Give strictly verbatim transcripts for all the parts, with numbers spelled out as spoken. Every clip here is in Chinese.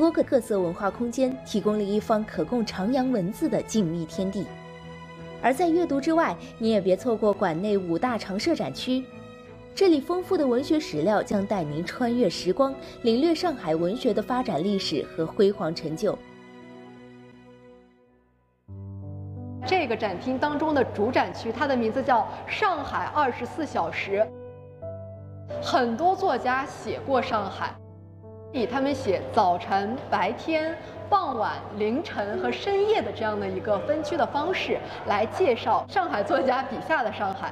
多个特色文化空间提供了一方可供徜徉文字的静谧天地。而在阅读之外，你也别错过馆内五大常设展区，这里丰富的文学史料将带您穿越时光，领略上海文学的发展历史和辉煌成就。 这个展厅当中的主展区，它的名字叫上海二十四小时。很多作家写过上海，以他们写早晨、白天、傍晚、凌晨和深夜的这样的一个分区的方式来介绍上海作家笔下的上海。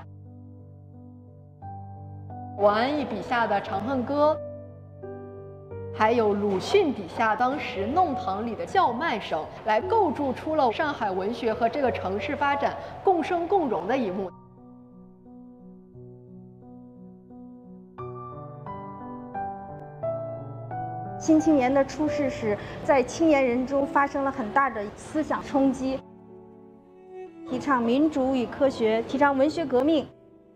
王安忆笔下的《长恨歌》，还有鲁迅笔下当时弄堂里的叫卖声，来构筑出了上海文学和这个城市发展共生共荣的一幕。 新青年的出世时，在青年人中发生了很大的思想冲击，提倡民主与科学，提倡文学革命。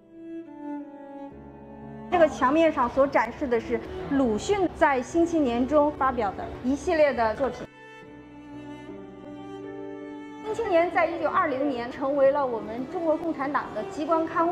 这个墙面上所展示的是鲁迅在新青年中发表的一系列的作品。新青年在一九二零年成为了我们中国共产党的机关刊物。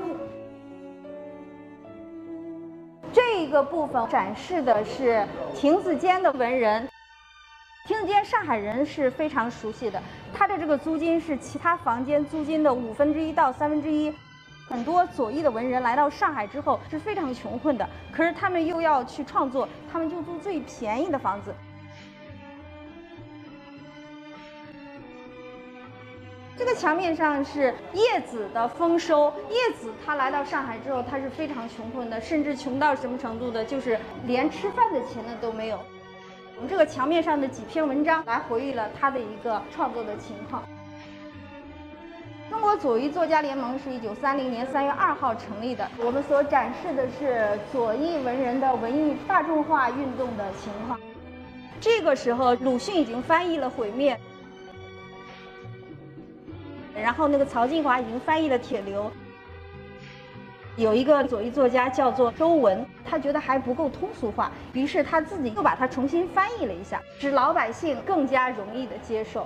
这个部分展示的是亭子间的文人。亭子间上海人是非常熟悉的，它的这个租金是其他房间租金的五分之一到三分之一。很多左翼的文人来到上海之后是非常穷困的，可是他们又要去创作，他们就租最便宜的房子。这个墙面上是叶子的丰收。叶子他来到上海之后，他是非常穷困的，甚至穷到什么程度的，就是连吃饭的钱呢都没有。我们这个墙面上的几篇文章来回忆了他的一个创作的情况。中国左翼作家联盟是一九三零年三月二号成立的。我们所展示的是左翼文人的文艺大众化运动的情况。这个时候，鲁迅已经翻译了《毁灭》。然后那个曹劲华已经翻译了《铁流》，有一个左翼作家叫做周文，他觉得还不够通俗化，于是他自己又把它重新翻译了一下，使老百姓更加容易的接受。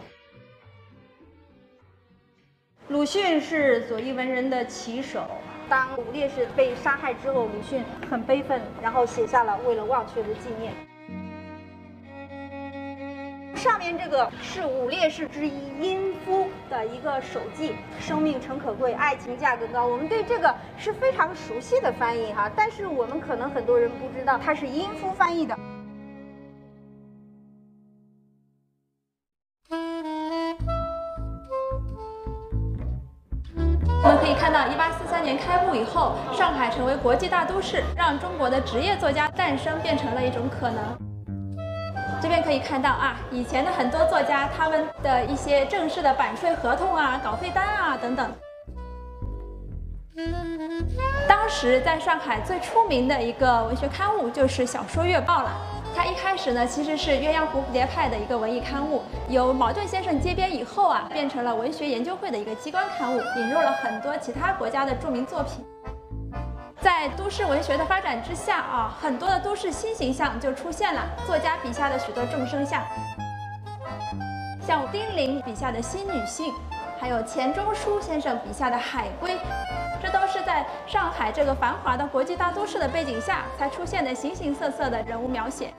鲁迅是左翼文人的旗手。当武烈士被杀害之后，鲁迅很悲愤，然后写下了《为了忘却的纪念》。上面这个是武烈士之一殷夫的一个手记，生命诚可贵，爱情价更高。我们对这个是非常熟悉的翻译哈，但是我们可能很多人不知道，它是殷夫翻译的。 我们可以看到，一八四三年开埠以后，上海成为国际大都市，让中国的职业作家诞生变成了一种可能。这边可以看到啊，以前的很多作家他们的一些正式的版税合同啊、稿费单啊等等。当时在上海最出名的一个文学刊物就是《小说月报》了。它一开始呢其实是鸳鸯蝴蝶派的一个文艺刊物，由茅盾先生接编以后啊，变成了文学研究会的一个机关刊物，引入了很多其他国家的著名作品。在都市文学的发展之下啊，很多的都市新形象就出现了，作家笔下的许多众生相，像丁玲笔下的新女性，还有钱钟书先生笔下的海归，这都是在上海这个繁华的国际大都市的背景下才出现的形形色色的人物描写。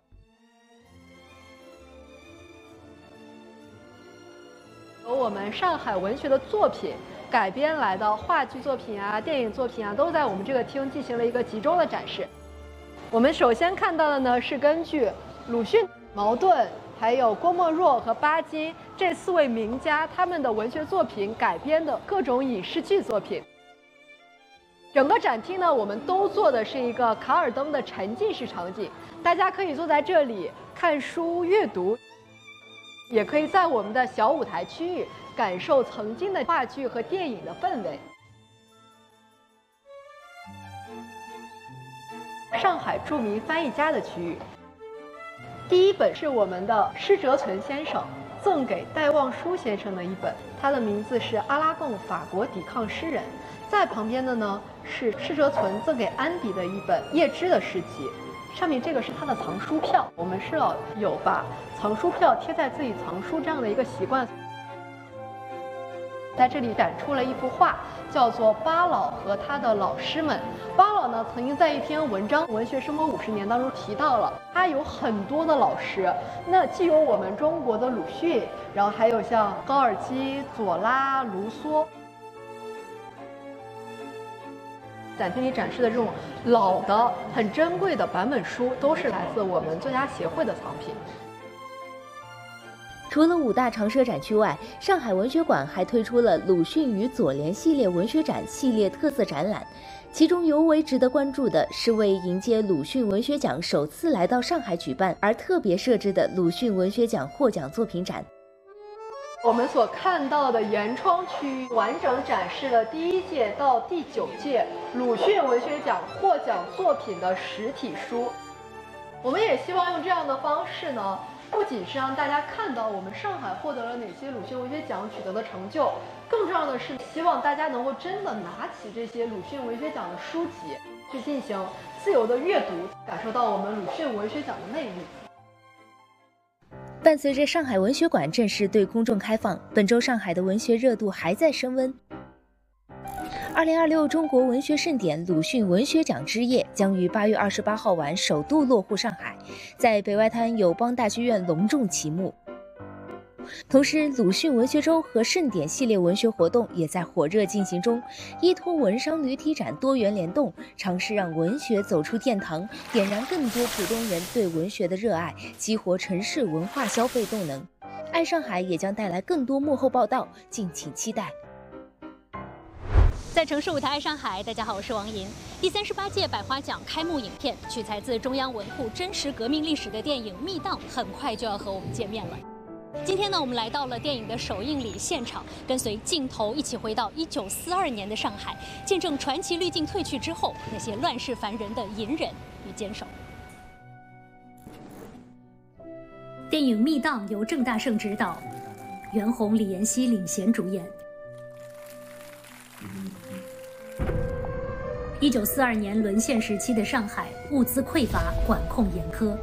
由我们上海文学的作品改编来的话剧作品啊、电影作品啊，都在我们这个厅进行了一个集中的展示。我们首先看到的呢，是根据鲁迅、茅盾、还有郭沫若和巴金这四位名家他们的文学作品改编的各种影视剧作品。整个展厅呢，我们都做的是一个卡尔登的沉浸式场景，大家可以坐在这里看书阅读，也可以在我们的小舞台区域感受曾经的话剧和电影的氛围。上海著名翻译家的区域，第一本是我们的施哲存先生赠给戴望舒先生的一本，它的名字是《阿拉贡法国抵抗诗人》。在旁边的呢是施哲存赠给安迪的一本叶芝的诗集， 上面这个是他的藏书票，我们是要有把藏书票贴在自己藏书这样的一个习惯。在这里展出了一幅画，叫做《巴老和他的老师们》。巴老呢，曾经在一篇文章《文学生活五十年》当中提到了，他有很多的老师。那既有我们中国的鲁迅，然后还有像高尔基、左拉、卢梭。展厅里展示的这种老的、很珍贵的版本书，都是来自我们作家协会的藏品。 除了五大常设展区外，上海文学馆还推出了鲁迅与左联系列文学展系列特色展览，其中尤为值得关注的是为迎接鲁迅文学奖首次来到上海举办而特别设置的鲁迅文学奖获奖作品展。 我们所看到的沿窗区完整展示了第一届到第九届鲁迅文学奖获奖作品的实体书。我们也希望用这样的方式呢，不仅是让大家看到我们上海获得了哪些鲁迅文学奖取得的成就，更重要的是希望大家能够真的拿起这些鲁迅文学奖的书籍去进行自由的阅读，感受到我们鲁迅文学奖的魅力。 伴随着上海文学馆正式对公众开放，本周上海的文学热度还在升温。二零二六中国文学盛典鲁迅文学奖之夜将于八月二十八号晚首度落户上海，在北外滩友邦大剧院隆重启幕。同时，鲁迅文学周和盛典系列文学活动也在火热进行中，依托文商旅体展多元联动，尝试让文学走出殿堂，点燃更多普通人对文学的热爱，激活城市文化消费动能。爱上海也将带来更多幕后报道，敬请期待。 在城市舞台爱上海，大家好，我是王莹。第三十八届百花奖开幕影片，取材自中央文库真实革命历史的电影《密档》，很快就要和我们见面了。今天呢，我们来到了电影的首映礼现场，跟随镜头一起回到一九四二年的上海，见证传奇滤镜褪去之后那些乱世凡人的隐忍与坚守。电影《密档》由郑大圣执导，袁弘、李妍希领衔主演。一九四二年沦陷时期的上海，物资匮乏，管控严苛。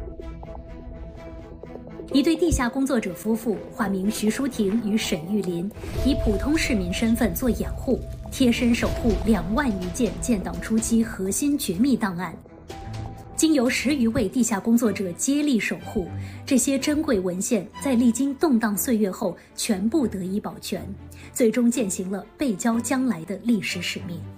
一对地下工作者夫妇，化名徐淑婷与沈玉林，以普通市民身份做掩护，贴身守护两万余件建党初期核心绝密档案。经由十余位地下工作者接力守护，这些珍贵文献在历经动荡岁月后全部得以保全，最终践行了背交将来的历史使命。